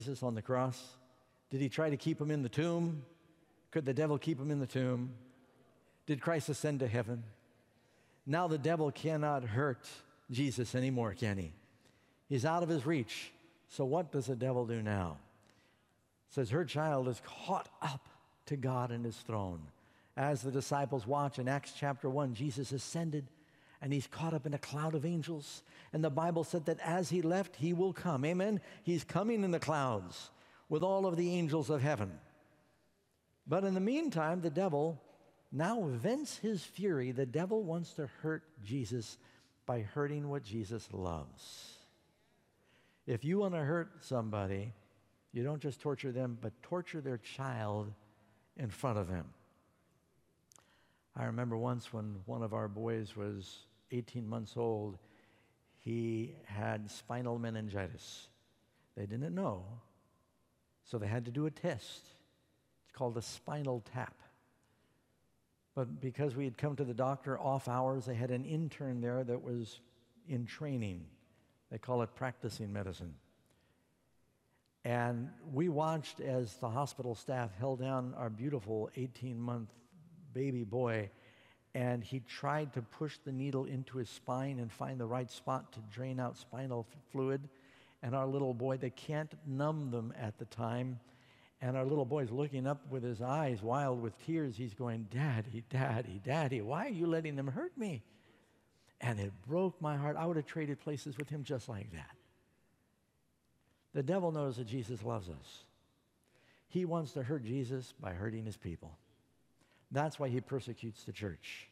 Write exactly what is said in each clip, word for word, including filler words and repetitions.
Jesus on the cross? Did he try to keep him in the tomb? Could the devil keep him in the tomb? Did Christ ascend to heaven? Now the devil cannot hurt Jesus anymore, can he? He's out of his reach. So what does the devil do now? It says her child is caught up to God and his throne. As the disciples watch in Acts chapter one, Jesus ascended and he's caught up in a cloud of angels. And the Bible said that as he left, he will come. Amen? He's coming in the clouds with all of the angels of heaven. But in the meantime, the devil now vents his fury. The devil wants to hurt Jesus by hurting what Jesus loves. If you want to hurt somebody, you don't just torture them, but torture their child in front of them. I remember once when one of our boys was eighteen months old, he had spinal meningitis. They didn't know, so they had to do a test. It's called a spinal tap. But because we had come to the doctor off hours, they had an intern there that was in training. They call it practicing medicine. And we watched as the hospital staff held down our beautiful eighteen-month baby boy, and he tried to push the needle into his spine and find the right spot to drain out spinal fluid. And our little boy, they can't numb them at the time. And our little boy's looking up with his eyes wild with tears. He's going, "Daddy, Daddy, Daddy, why are you letting them hurt me?" And it broke my heart. I would have traded places with him just like that. The devil knows that Jesus loves us. He wants to hurt Jesus by hurting his people. That's why he persecutes the church.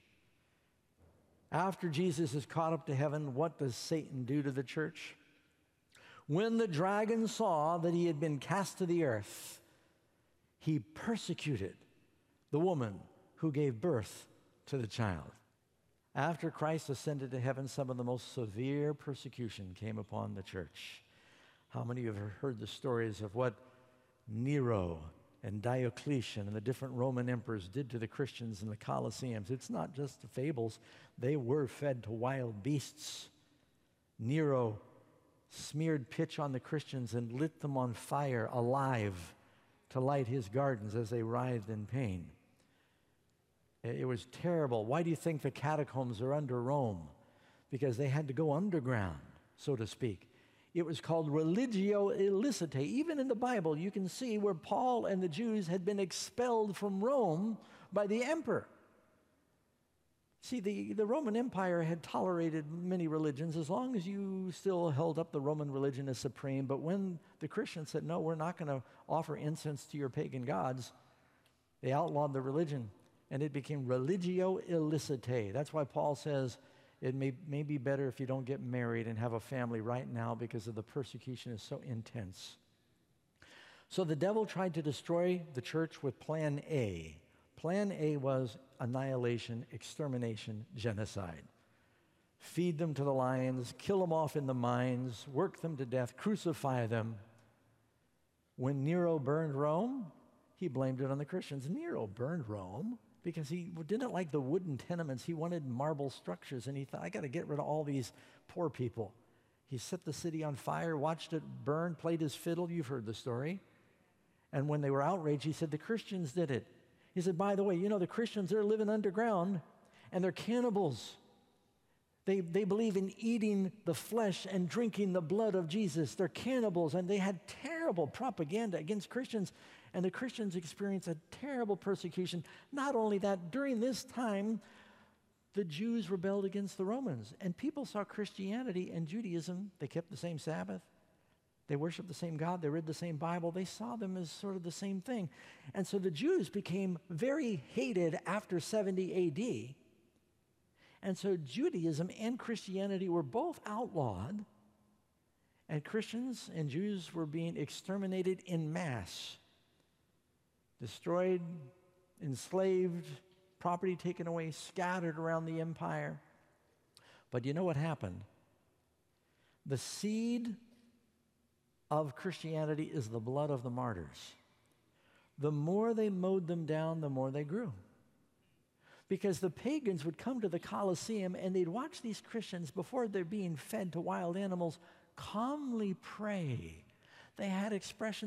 After Jesus is caught up to heaven, what does Satan do to the church? When the dragon saw that he had been cast to the earth, he persecuted the woman who gave birth to the child. After Christ ascended to heaven, some of the most severe persecution came upon the church. How many of you have heard the stories of what Nero and Diocletian and the different Roman emperors did to the Christians in the Colosseums? It's not just the fables. They were fed to wild beasts. Nero smeared pitch on the Christians and lit them on fire alive to light his gardens as they writhed in pain. It was terrible. Why do you think the catacombs are under Rome? Because they had to go underground, so to speak. It was called religio illicite. Even in the Bible, you can see where Paul and the Jews had been expelled from Rome by the emperor. See, the, the Roman Empire had tolerated many religions as long as you still held up the Roman religion as supreme. But when the Christians said, "No, we're not going to offer incense to your pagan gods," they outlawed the religion, and it became religio illicite. That's why Paul says, it may, may be better if you don't get married and have a family right now because of the persecution is so intense. So the devil tried to destroy the church with plan A. Plan A was annihilation, extermination, genocide. Feed them to the lions, kill them off in the mines, work them to death, crucify them. When Nero burned Rome, he blamed it on the Christians. Nero burned Rome because he didn't like the wooden tenements. He wanted marble structures, and he thought, I got to get rid of all these poor people. He set the city on fire, watched it burn, played his fiddle. You've heard the story. And when they were outraged, he said, the Christians did it. He said, by the way, you know, the Christians, they're living underground, and they're cannibals. They, they believe in eating the flesh and drinking the blood of Jesus. They're cannibals, and they had terrible propaganda against Christians. And the Christians experienced a terrible persecution. Not only that, during this time, the Jews rebelled against the Romans. And people saw Christianity and Judaism. They kept the same Sabbath. They worshiped the same God. They read the same Bible. They saw them as sort of the same thing. And so the Jews became very hated after seventy A D. And so Judaism and Christianity were both outlawed. And Christians and Jews were being exterminated en masse. Destroyed, enslaved, property taken away, scattered around the empire. But you know what happened? The seed of Christianity is the blood of the martyrs. The more they mowed them down, the more they grew. Because the pagans would come to the Colosseum and they'd watch these Christians before they're being fed to wild animals calmly pray. They had expressions